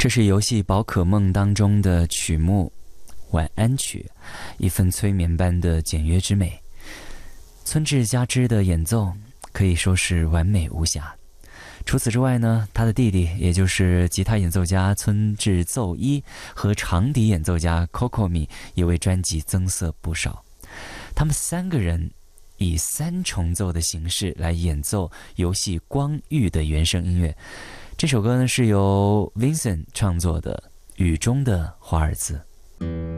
这是游戏宝可梦当中的曲目晚安曲，一份催眠般的简约之美。村治佳之的演奏可以说是完美无瑕。除此之外呢，他的弟弟也就是吉他演奏家村治奏一和长笛演奏家 Kokomi 也为专辑增色不少。他们三个人以三重奏的形式来演奏游戏《光遇》的原声音乐。这首歌呢是由 Vincent 创作的《雨中的华尔兹》。